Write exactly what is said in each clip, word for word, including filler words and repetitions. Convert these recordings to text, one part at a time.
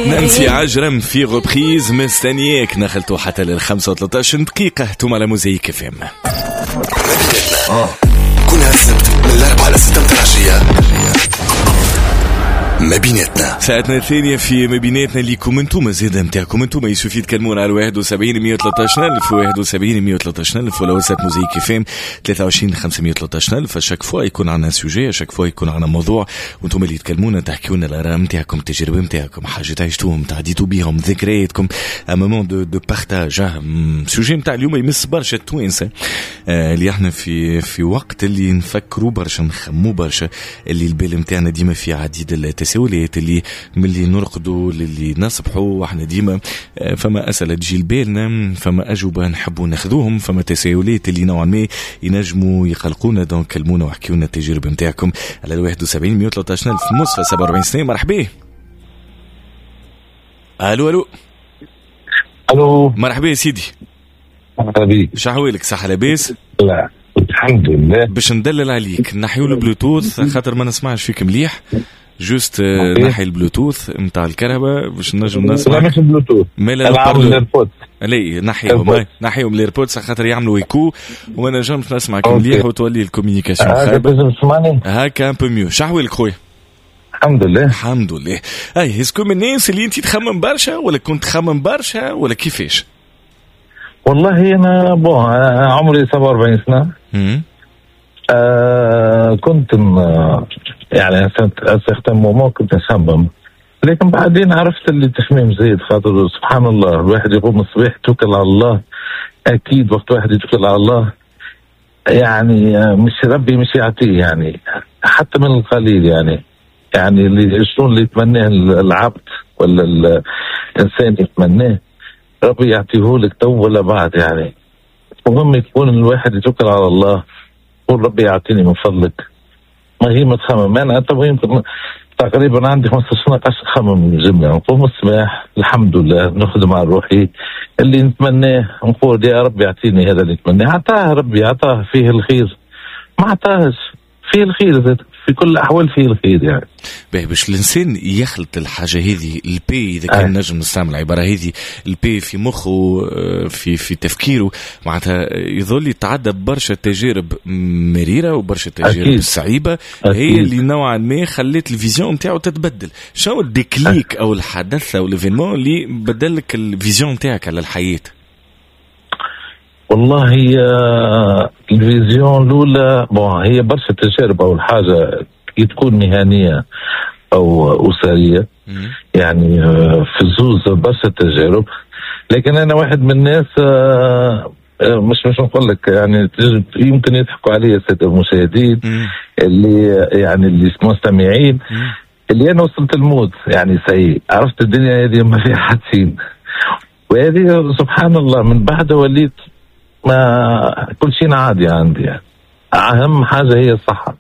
نانسي عجرم في غوبريز مستنياك نخلتو حتى للخمسة وثلاثة دقيقة توم على موزايك اف ام. كل هالسبت من الأربعة على ستة العشية ما بيناتنا ساعتنا الثانية في ما بيناتنا ليكم انتوما زيادة متاعكم انتوما يسوفي تكلمونا على واحد وسبعين مية وثلاثة ألف واحد وسبعين مية وثلاثة ألف ولا وسط موزايك فيم ثلاثة وعشرين خمسمية وثلاثة عشر. فشاك فوا يكون عنا سوجي شاك فوا يكون عنا موضوع وانتوما اللي تكلمونا تحكيونا الآراء متاعكم التجربة متاعكم حاجة عشتوهم تعديتوا بيهم ذكرياتكم ان مومون دو دو بارتاج. سوجي متاع اليوم يمس برشا التوانسة اللي احنا في في وقت اللي نفكروا برشا نخموا برشا اللي البال متاعنا ديما في عديد التساؤلات اللي ملي نرقدوا للي نصبحوا واحنا ديما فما أسئلة تجي لبالنا فما أجوبة نحبوا ناخذوهم فما تساؤلات اللي نوعا ما ينجموا يقلقونا. دونك كلمونا واحكيونا التجربة متاعكم على الواحد وسبعين مية وثلاثة عشر ألف مصفى سبعة وأربعين سنة. مرحبا. الو الو الو مرحبا يا سيدي. مرحبا. شحوالك صح لاباس؟ لا الحمد لله. باش ندلل عليك نحيو البلوتوث خاطر ما نسمعش فيك مليح. جوست نحي البلوتوث نتاع الكهرباء باش نجم نسمع. لا مش البلوتوث نلعب الايربود. لا نحيهم نحيهم الايربودز خاطر يعملوا ايكو وانا نجمش نسمعك مليح وتولي الكوميونيكاسيون خايبه. باش تسمعني هكا ان بو ميو. شحوالك خويا؟ الحمد لله الحمد لله. اي اسكو من الناس اللي انت تخمم برشا ولا كنت تخمم برشا ولا كيفاش؟ والله انا بون عمري سبعة وأربعين سنه. امم آه كنت يعني سيغتان مومون كنت نخمم لكن بعدين عرفت اللي التخميم زيد خاطر سبحان الله الواحد يقوم الصباح توكل على الله. اكيد وقت واحد يتوكل على الله يعني مش ربي مش يعطيه يعني حتى من القليل يعني يعني اللي شلون اللي يتمناه العبد ولا الانسان يتمناه ربي يعطيه لك تو ولا بعد. يعني مهم يكون الواحد يتوكل على الله قول ربي يعطيني من فضلك. ما هي ما تخمم انا تبغي تقريبا عندي خمسة عشر قاش نخمم الجمله نقوم الصباح الحمد لله نخدم على روحي اللي نتمناه نقول يا ربي يعطيني هذا اللي نتمناه. عطاه ربي عطاه فيه الخير ما عطاهش فيه الخير في كل الأحوال فيه الخير يعني. باهي باش الإنسان يخلط الحاجة هذه البي إذا كان آه. نجم نستعمل العبارة هذه البي في مخه في في تفكيره معناتها يظل يتعدى برشا تجارب مريرة وبرشا تجارب أكيد. صعيبة أكيد. هي اللي نوعا ما خلت الفيزيون نتاعو تتبدل. شنو الديكليك أو الحدث أو الإيفينمون اللي بدلك الفيزيون نتاعك على الحياة؟ والله هي الفيزيون الأولى بون هي برشا تجارب. أول حاجة تكون مهنية أو أسرية يعني في الزوز برشا تجارب. لكن أنا واحد من الناس مش مش نقول لك يعني يمكن يضحكوا علي السادة المشاهدين اللي يعني اللي مستمعين اللي أنا وصلت الموت يعني سيء عرفت الدنيا هذه ما فيها حدين وهذه سبحان الله من بعد وليت ما كل شيء عادي عندي يعني. أهم حاجة هي الصحة.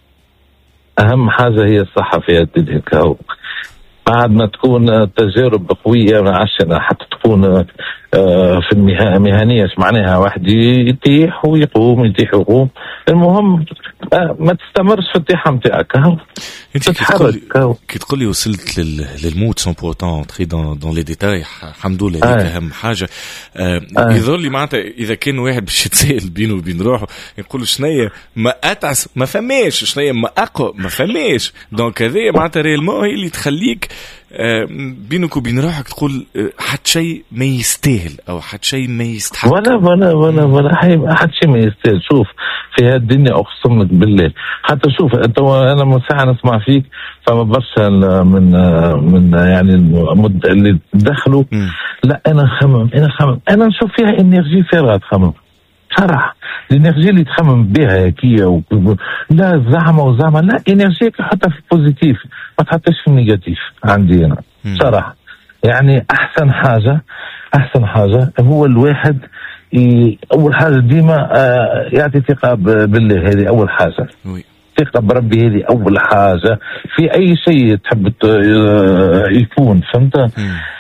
أهم حاجة هي الصحة في الدنيا كهو. بعد ما تكون تجارب قوية عشان حتى تكون في المهنية معناها واحد يتيح ويقوم يتيح ويقوم. المهم ما تستمرش في التيحة متاعك كهو. انت كي تقول لي وصلت للموت سون بورتون تري دون دون لي ديتاي الحمد لله هذيك اهم حاجه. آه آه. يظل لي معناتها اذا كان واحد باش يتسائل بينه وبين روحه يقول شنيا ما اتعس ما فماش شنيا ما اقوى ما فماش. دونك هذه معناتها ريالمون هي اللي تخليك آه بينك وبين روحك تقول آه حد شيء ما يستاهل او حد شيء ما يستحق. ولا ولا ولا ولا حد شيء ما يستاهل. شوف في هذه الدنيا اقسم لك بالله حتى شوف انت انا من ساعه نسمع فيك فما برشا من من يعني المد اللي دخلوا لا انا خمم انا خمم انا نشوف فيها انرجي فارغه تخمم صراحه. الانرجي اللي تخمم بها هكيه و... لا زعمه وزعمه لا انرجيك حتى في البوزيتيف ما تحطش في النيجاتيف عندي انا صراحه. يعني احسن حاجه احسن حاجه هو الواحد ي... اول حاجه ديما يعطي ثقه بالله. هذه اول حاجه وي. ثقة بربي هذه أول حاجة في أي شيء تحب يكون فهمت.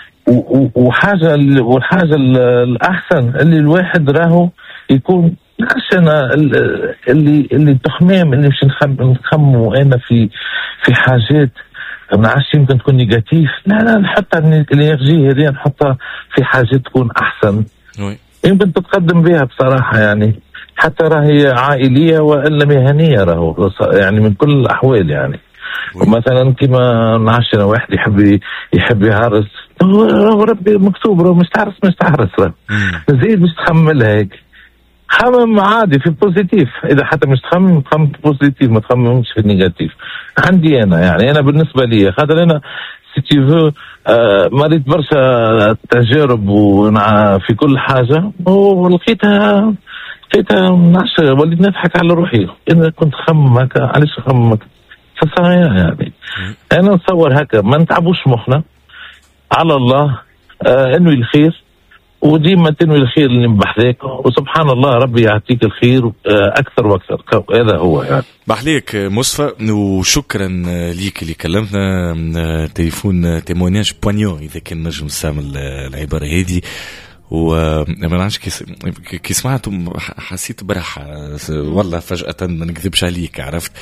وحاجة والحاجة الأحسن اللي الواحد راهو يكون عشان اللي اللي التخمام اللي مش نخمم أنا في في حاجات نعرفش يمكن تكون نيجاتيف. لا لا حتى الانرجي هذه نحطها في حاجة تكون احسن وي. يمكن تتقدم بها بصراحة يعني حتى راهي عائلية وإلا مهنية راهو يعني من كل الأحوال يعني. ومثلا كما نعشنا واحد يحب يحب يهرس راهو ربي مكتوب راهو مش تعرس مش تعرس راه زيد مش تخملها هيك خمم عادي في بوزيتيف. إذا حتى مش تخمم تخمم في بوزيتيف ما تخممش في النيجاتيف. عندي أنا يعني أنا بالنسبة لي خاطر أنا سي تي فو آه مريت برشا تجارب في كل حاجة ولقيتها لقيتها نعش وليت نضحك على روحي. إذا كنت خمم هكا علاش خمم هكا فصايا يعني. أنا نصور هكا ما نتعبوش مخنا على الله آه إنه الخير وديما تنوي الخير اللي بحذاك وسبحان الله ربي يعطيك الخير أكثر وأكثر. هذا هو يعني. بحليك مصطفى وشكرا ليك اللي كلمتنا. تليفون تيمونياج بوانيو إذا كان نجم نستعمل العبارة هذه. وما نعرفش كي سمعته حسيت براحة والله فجأة ما نكذبش عليك عرفت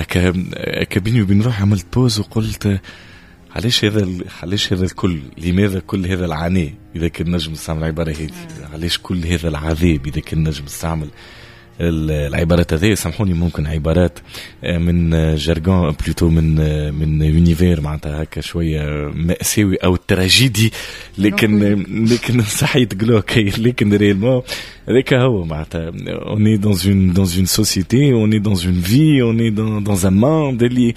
كبيني وبين روحي عملت بوز وقلت علاش هذا علاش هذا الكل لماذا كل هذا العناء إذا كان نجم نستعمل العبارة هذه علاش كل هذا العذاب إذا كان نجم نستعمل العبارات هذه. سامحوني ممكن عبارات من جارغون بلوتو من من يونيفير معناتها هكا شويه مأساوي او تراجيدي لكن لكن صحيت قلوك لكن ريالمون هذاك هو معناتها on est dans une dans une société on est dans une vie on est dans dans un monde اللي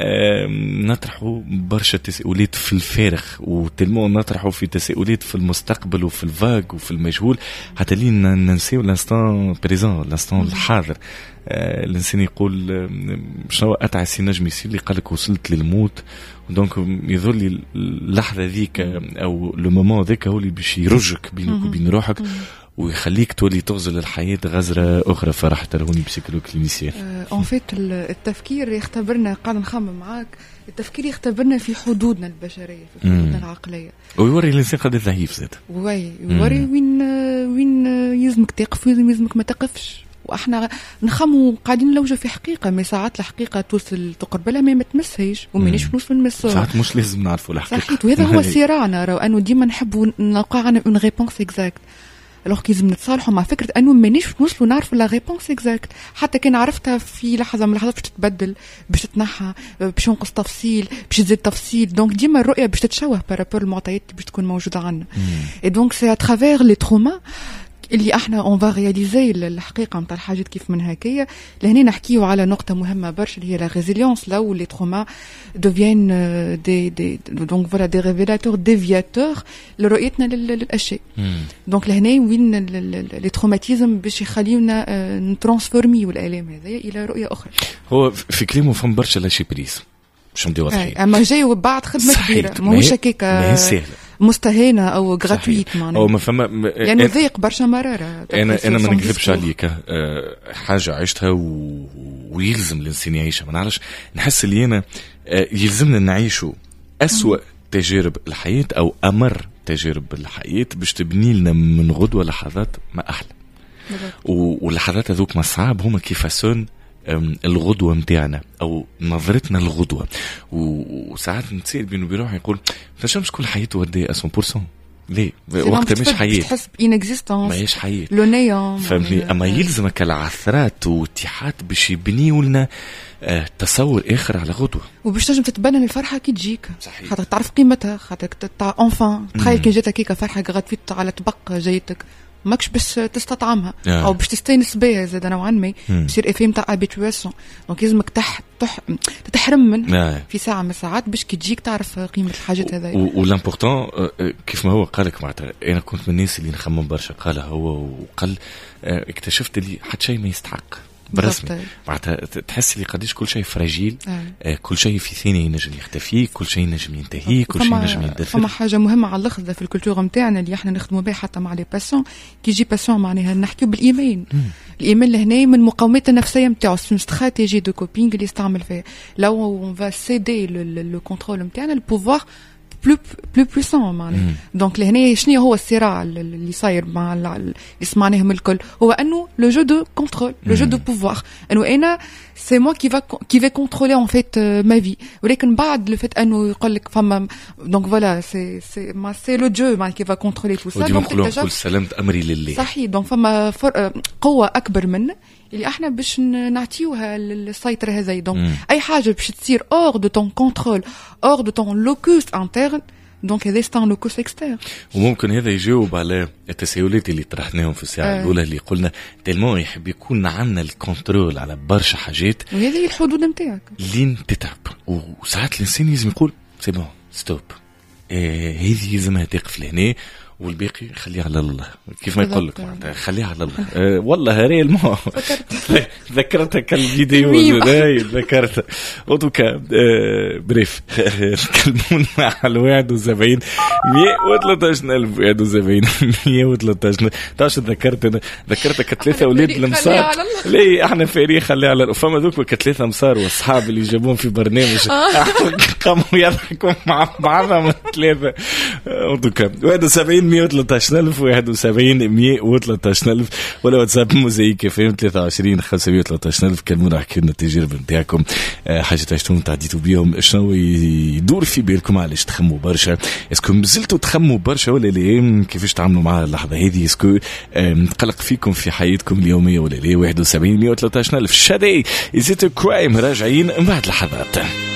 نطرحوا برشا تساؤلات في الفارغ وتلمو نطرحوا في تساؤلات في المستقبل وفي الفاغ وفي المجهول حتى لين ننسيو l'instant présent l'instant الحاضر. آه الانسان يقول آه شنو اتعس نجم يصير لي قالك وصلت للموت دونك يظل لي اللحظه ذيك او لو مومون ذاك هو اللي باش يرجك بينك وبين روحك ويخليك تولي تغزل الحياه غزره اخرى. فرح ترهوني بسيكولوج كلينيسيان اون فيت التفكير يختبرنا قاعد نخمم معاك التفكير يختبرنا في حدودنا البشريه في حدودنا العقليه ويوري الانسان قد ضعيف زاد وي يوري وين وين يلزمك تقف وين يلزمك ما تقفش. واحنا نخمو قاعدين نلوجوا في حقيقه ما ساعات الحقيقه توصل تقرب لها ما تمسهيش ومانيش نوصل نمسها ساعات مش لازم نعرفوا الحقيقه صحيح. وهذا هو صراعنا راه انه ديما نحبوا نلقى عنا اون ريبونس اكزاكت alors qu'ils لازم نتصالحوا مع فكره انه مانيش نوصلوا نعرفوا لا ريبونس اكزاكت حتى كان عرفتها في لحظه من اللحظات باش تتبدل باش تتنحى باش ينقص تفصيل باش تزيد تفصيل. دونك ديما الرؤيه باش تتشوه بارابور المعطيات باش تكون موجوده عندنا. اي دونك سي اترافير لي تروما اللي احنا اون فا رياليزي الحقيقه نتاع الحاجات كيف من هكايا. لهنا نحكيو على نقطه مهمه برشا اللي هي لا ريزيليونس لو لي تروما دوفين دي دي دونك فوالا دي ريفيلاتور ديفياتور لرؤيتنا للاشياء. دونك لهنا وين لي تروماتيزم باش يخليونا نترانسفورميو الالام هذه الى رؤيه اخرى. هو في كلامه فهم برشا لاشي بريس باش نديو واضحين اما جاي وبعد خدمه كبيره ماهوش هكاك مستهانه او غراتويت معناها او ما فما لانه ضيق برشا مراره. انا انا ما نكذبش عليك حاجه عشتها و... ويلزم الانسان يعيشها. ما نعرفش نحس اللي انا يلزمنا نعيشوا أسوأ تجارب الحياه او امر تجارب الحياه باش تبني لنا من غدوه لحظات ما احلى. واللحظات هذوك ما صعب هما كيفاسون الغدوة متاعنا أو نظرتنا للغدوة. وساعات نتسأل بينه بيروح يقول فشمش كل حياته ودي مية بالمية ليه وقت مش حياة تحس بإنكزيستانس ما هيش حياة لو نيون فهمني. أما يلزمك العثرات واتحاد باش يبنيوا لنا آه تصور آخر على غدوة وباش تنجم تتبنى الفرحة كي تجيك خاطر تعرف قيمتها خاطر تاع انفان تخيل كي جاتك هيك فرحة غراتويت على طبق جايتك ماكش باش تستطعمها yeah. او باش تستانس بها زاد نوعا ما بصير افهم تاع ابيتواسيون. دونك لازمك تح تح تتحرم من yeah. في ساعه من الساعات باش كي تجيك تعرف قيمه الحاجات هذه. والامبورطون كيف ما هو قالك معناتها انا كنت من الناس اللي نخمم برشا قالها هو وقال اكتشفت لي حتى شيء ما يستحق برسمي معناتها تحس لي قديش كل شيء فراجيل آه. كل شيء في ثانية ينجم يختفي كل شيء ينجم ينتهي كل شيء ينجم يندثر. فما حاجة مهمة على الأخذ في الكولتور متاعنا اللي احنا نخدموا بها حتى مع لي باسون كي يجي باسون معناها نحكيو بالإيمان. الإيمان لهنا من مقاومات النفسية متاعو سون استراتيجي دو كوبينغ اللي يستعمل فيها لو اون فا سيدي لو كونترول متاعنا البوفوار بلو بلو بويسون معناها. دونك لهنا شنو هو الصراع اللي صاير مع اللي سمعناهم الكل هو انه لو جو دو كونترول لو جو دو بوفوار انه انا سي موا كي فا كي في كونترولي ان فيت ما في ولكن بعد لو فيت انه يقول لك فما دونك فوالا سي سي ما سي لو جو معناها كي فا كونترولي تو سا دونك نقول سلمت امري لله صحيح. دونك فما قوه اكبر من اللي احنا باش نعطيوها للسيطره هذه. دونك اي حاجه باش تصير اور دو طون كونترول اور دو طون لوكوس انترن دونك هذا ستان لوكوس اكسترن. وممكن هذا يجاوب على التساؤلات اللي طرحناهم في الساعه آه. الاولى اللي قلنا تلمون يحب يكون عندنا الكنترول على برشا حاجات وهذه الحدود نتاعك لين تتعب وساعات الانسان لازم يقول سي بون ستوب آه هذه لازمها تقف لهنا والباقي خليه على الله كيف ما يقول لك خليه على الله أه والله ريال ما ذكرتك الفيديو هاي ذكرت ودوكا أه بريف تكلمونا على واحد وسبعين مية وثلاثة عشر ألف واحد وسبعين مية وثلاثة عشر تعرف ذكرت أنا ذكرتك ثلاثة أولاد المصار ليه احنا فريق خليه على فما ذوك كثلاثة مصار واصحاب اللي جابوهم في برنامج قاموا يضحكوا مع بعضهم ثلاثة ودوكا واحد وسبعين مية وثلاثة عشر ألف واحد وسبعين مية وثلاثة عشر ألف ولا واتساب موزايك فيهم ثلاثة وعشرين خمسمية وثلاثة عشر ألف. كلمونا احكي لنا التجربة نتاعكم حاجة عشتوهم تعديتوا بيهم شنو يدور في بالكم علاش تخموا برشا اسكو مازلتوا تخموا برشا ولا لا كيفاش تعاملوا مع اللحظة هذه اسكو تقلق فيكم في حياتكم اليومية ولا لا. واحد وسبعين مية وثلاثة عشر ألف شادي إزيت كرايم راجعين بعد لحظات.